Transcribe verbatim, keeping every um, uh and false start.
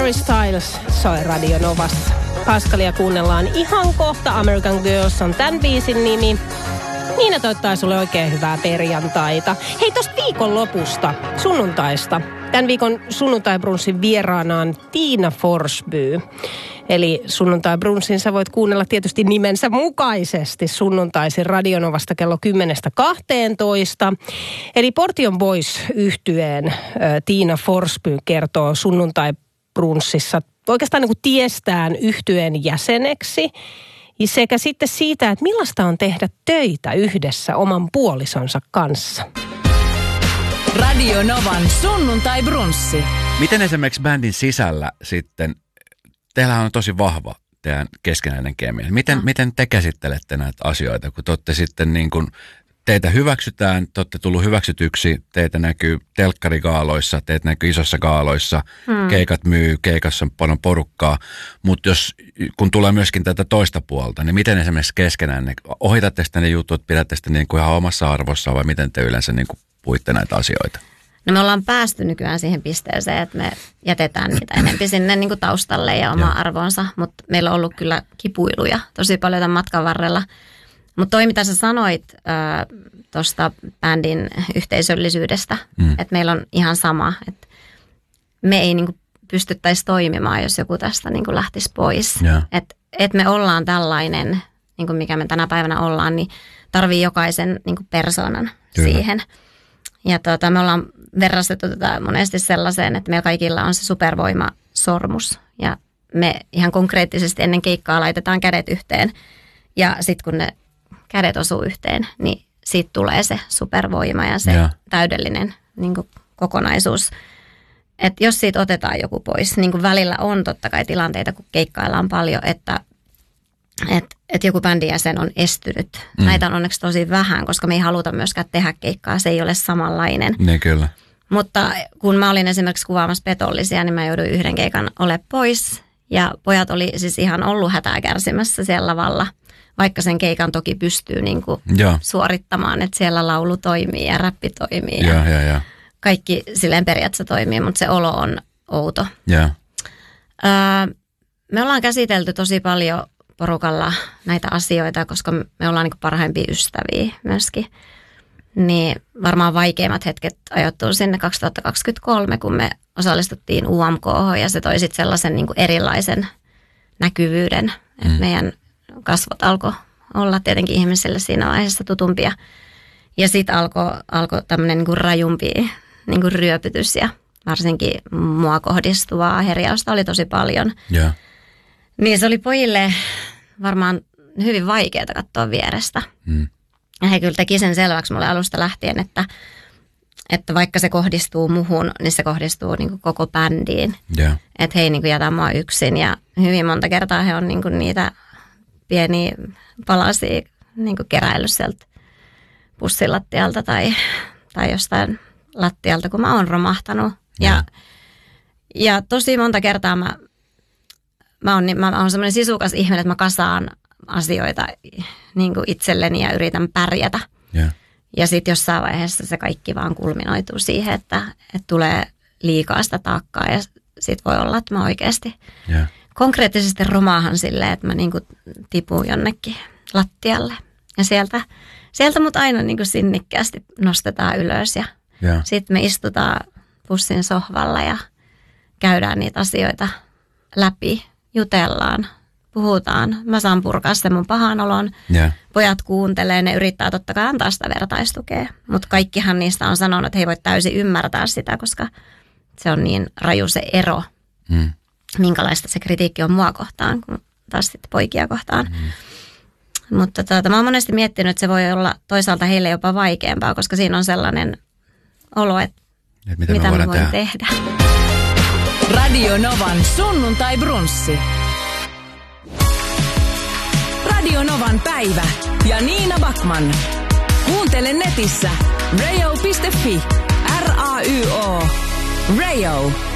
Harry Styles soi Radio Novassa. Paskalia kuunnellaan ihan kohta. American Girls on tämän biisin nimi. Niina toivottaa sulle oikein hyvää perjantaita. Hei, tosta viikonlopusta, sunnuntaista. Tämän viikon sunnuntai-brunssin vieraana on Tiina Forsby. Eli sunnuntai-brunssin sä voit kuunnella tietysti nimensä mukaisesti sunnuntaisin Radio Novasta kello kymmenestä kahteentoista. Eli Portion Boys-yhtyeen äh, Tiina Forsby kertoo sunnuntai-brunssissa oikeastaan niin kuin tiestään yhtyeen jäseneksi. Sekä sitten siitä, että millaista on tehdä töitä yhdessä oman puolisonsa kanssa. Radio Novan sunnuntai-brunssi. Miten esimerkiksi bändin sisällä sitten, teillä on tosi vahva teidän keskenäinen kemia. Miten, no. miten te käsittelette näitä asioita, kun te olette sitten niin kuin, teitä hyväksytään, te olette tullut hyväksytyksi, teitä näkyy telkkarikaaloissa, teitä näkyy isossa kaaloissa, hmm. keikat myy, keikassa on paljon porukkaa, mutta jos, kun tulee myöskin tätä toista puolta, niin miten esimerkiksi keskenään, ne, ohitatte sitä ne jutut, pidätte sitä niin kuin ihan omassa arvossa vai miten te yleensä niin kuin puhuitte näitä asioita? No me ollaan päästy nykyään siihen pisteeseen, että me jätetään niitä enemmän sinne niin kuin taustalle ja omaa arvoonsa, mutta meillä on ollut kyllä kipuiluja tosi paljon tämän matkan varrella. Mutta toi, mitä sä sanoit äh, tuosta bändin yhteisöllisyydestä, mm. että meillä on ihan sama, että me ei niinku pystyttäisi toimimaan, jos joku tästä niinku lähtisi pois. Yeah. Että et me ollaan tällainen, niinku mikä me tänä päivänä ollaan, niin tarvii jokaisen niinku persoonan Kyllä. siihen. Ja tota, me ollaan verrastettu tätä monesti sellaiseen, että meillä kaikilla on se supervoimasormus. Ja me ihan konkreettisesti ennen keikkaa laitetaan kädet yhteen ja sitten kun ne kädet osuu yhteen, niin siitä tulee se supervoima ja se ja. täydellinen niin kuin kokonaisuus. Että jos siitä otetaan joku pois, niin kuin välillä on totta kai tilanteita, kun keikkaillaan paljon, että et, et joku bändin jäsen on estynyt. Mm. Näitä on onneksi tosi vähän, koska me ei haluta myöskään tehdä keikkaa, se ei ole samanlainen. Ne kyllä. Mutta kun mä olin esimerkiksi kuvaamassa Petollisia, niin mä jouduin yhden keikan ole pois. Ja pojat oli siis ihan ollut hätää kärsimässä siellä lavalla. Vaikka sen keikan toki pystyy niin kuin suorittamaan, että siellä laulu toimii ja räppi toimii ja, ja, ja, ja. kaikki silleen periaatteessa toimii, mutta se olo on outo. Ja. Öö, me ollaan käsitelty tosi paljon porukalla näitä asioita, koska me ollaan niin kuin parhaimpia ystäviä myöskin. Niin varmaan vaikeimmat hetket ajoittuu sinne kaksituhattakaksikymmentäkolme, kun me osallistuttiin U M K:hon ja se toi sitten sellaisen niin kuin erilaisen näkyvyyden, että mm. meidän kasvot alkoi olla tietenkin ihmisille siinä vaiheessa tutumpia. Ja sitten alkoi alko tämmöinen niinku rajumpi niinku ryöpytys ja varsinkin mua kohdistuvaa herjausta oli tosi paljon. Yeah. Niin se oli pojille varmaan hyvin vaikeaa katsoa vierestä. Mm. Ja he kyllä teki sen selväksi mulle alusta lähtien, että, että vaikka se kohdistuu muhun, niin se kohdistuu niinku koko bändiin. Yeah. Että he ei niinku jätä mua yksin ja hyvin monta kertaa he on niinku niitä pieniä palasia niin kuin keräillyt sieltä pussilattialta tai, tai jostain lattialta, kun mä oon romahtanut. Ja, ja tosi monta kertaa mä, mä oon, mä oon semmoinen sisukas ihminen, että mä kasaan asioita niin kuin itselleni ja yritän pärjätä. Yeah. Ja sitten jossain vaiheessa se kaikki vaan kulminoituu siihen, että, että tulee liikaa sitä taakkaa ja sit voi olla, että mä oikeasti... Yeah. Konkreettisesti romaahan silleen, että mä niinku tipun jonnekin lattialle. Ja sieltä, sieltä mut aina niinku sinnikkäästi nostetaan ylös. Ja yeah. sitten me istutaan bussin sohvalla ja käydään niitä asioita läpi. Jutellaan, puhutaan. Mä saan purkaa sen mun pahan olon. Yeah. Pojat kuuntelee, ne yrittää totta kai antaa sitä vertaistukea. Mutta kaikkihan niistä on sanonut, että he ei voi täysin ymmärtää sitä, koska se on niin raju se ero. Mm. Minkälaista se kritiikki on mua kohtaan, kun taas sitten poikia kohtaan. Mm. Mutta tuota, mä oon monesti miettinyt, että se voi olla toisaalta heille jopa vaikeampaa, koska siinä on sellainen olo, että Et mitä, mitä me mä voin tehdä. tehdä. Radio Novan sunnuntai-brunssi. Radio Novan päivä ja Niina Backman. Kuuntele netissä radio piste fi. R A Y O. Radio.